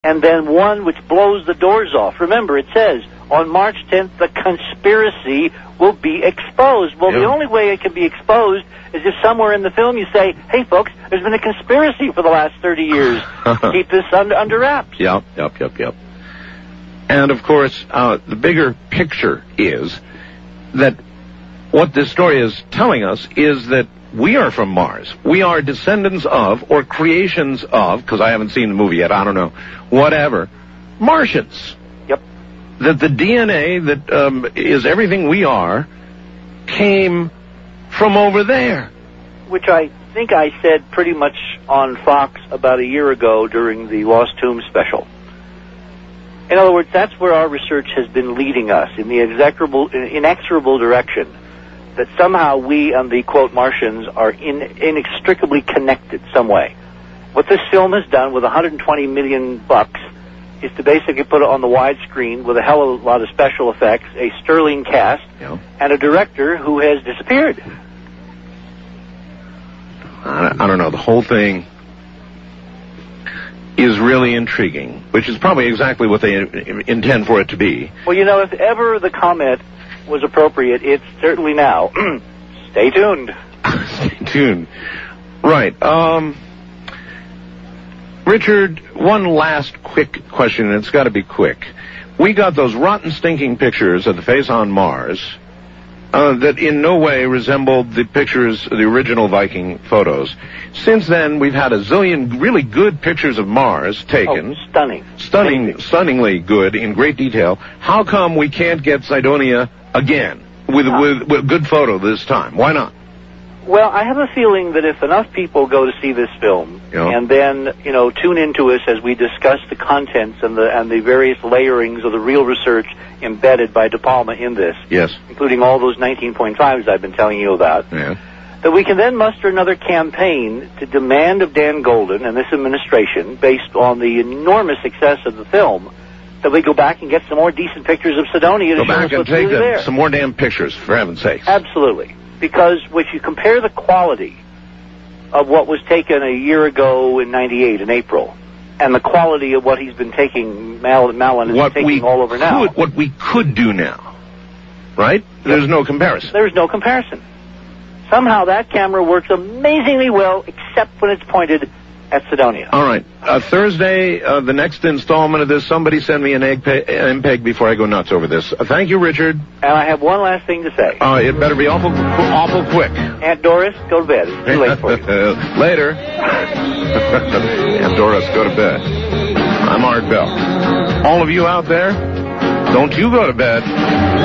and then one which blows the doors off. Remember, it says, on March 10th, the conspiracy will be exposed. Well, the only way it can be exposed is if somewhere in the film you say, hey, folks, there's been a conspiracy for the last 30 years. Keep this under wraps. Yep. And, of course, the bigger picture is that what this story is telling us is that we are from Mars. We are descendants of, or creations of, because I haven't seen the movie yet, I don't know, whatever, Martians. Yep. That the DNA that is everything we are came from over there. Which I think I said pretty much on Fox about a year ago during the Lost Tomb special. In other words, that's where our research has been leading us, in the inexorable direction that somehow we and the, quote, Martians are inextricably connected some way. What this film has done with $120 million is to basically put it on the widescreen with a hell of a lot of special effects, a sterling cast, and a director who has disappeared. I don't know. The whole thing is really intriguing, which is probably exactly what they intend for it to be. Well, you know, if ever the comment was appropriate, it's certainly now. Stay tuned. Stay tuned. Right. Richard, one last quick question, and it's got to be quick. We got those rotten, stinking pictures of the face on Mars that in no way resembled the pictures, the original Viking photos. Since then, we've had a zillion really good pictures of Mars taken. Oh, stunning. Stunningly good, in great detail. How come we can't get Cydonia again with a good photo this time? Why not? Well, I have a feeling that if enough people go to see this film and then, tune into us as we discuss the contents and the various layerings of the real research embedded by De Palma in this, including all those 19.5s I've been telling you about, that we can then muster another campaign to demand of Dan Golden and this administration, based on the enormous success of the film, that we go back and get some more decent pictures of Cydonia to show us what's really there. Some more damn pictures, for heaven's sakes. Absolutely. Because if you compare the quality of what was taken a year ago in '98 in April, and the quality of what he's been taking, Malin is taking all over now. What we could do now, right? There's no comparison. There's no comparison. Somehow that camera works amazingly well, except when it's pointed at Cydonia. All right. Thursday, the next installment of this, somebody send me an MPEG before I go nuts over this. Thank you, Richard. And I have one last thing to say. It better be awful quick. Aunt Doris, go to bed. It's too late for you. Later. Aunt Doris, go to bed. I'm Art Bell. All of you out there, don't you go to bed.